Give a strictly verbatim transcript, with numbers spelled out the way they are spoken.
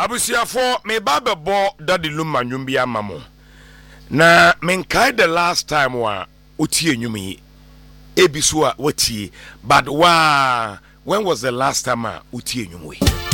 Abusiafo me ba bebo Daddy Luma nwum bi amamo. Na menkai the last time wa otie nwum yi. Ebi so a watie, but wa when was the last time a otie nwum we?